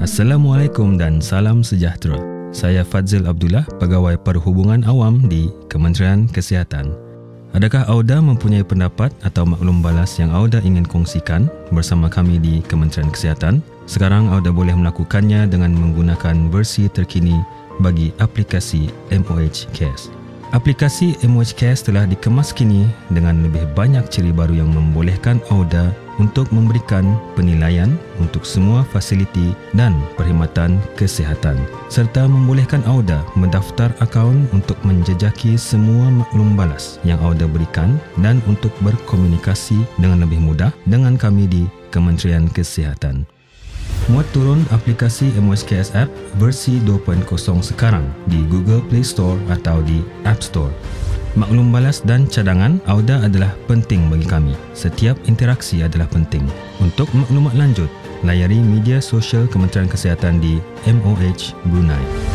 Assalamualaikum dan salam sejahtera. Saya Fadzil Abdullah, Pegawai Perhubungan Awam di Kementerian Kesihatan. Adakah Auda mempunyai pendapat atau maklum balas yang Auda ingin kongsikan bersama kami di Kementerian Kesihatan? Sekarang Auda boleh melakukannya dengan menggunakan versi terkini bagi aplikasi MOH Cares. Aplikasi MOH Cares telah dikemas kini dengan lebih banyak ciri baru yang membolehkan Auda untuk memberikan penilaian untuk semua fasiliti dan perkhidmatan kesihatan, serta membolehkan Auda mendaftar akaun untuk menjejaki semua maklum balas yang Auda berikan dan untuk berkomunikasi dengan lebih mudah dengan kami di Kementerian Kesihatan. Muat turun aplikasi MOH Cares App versi 2.0 sekarang di Google Play Store atau di App Store. Maklum balas dan cadangan Auda adalah penting bagi kami. Setiap interaksi adalah penting. Untuk maklumat lanjut, layari media sosial Kementerian Kesihatan di MOH Brunei.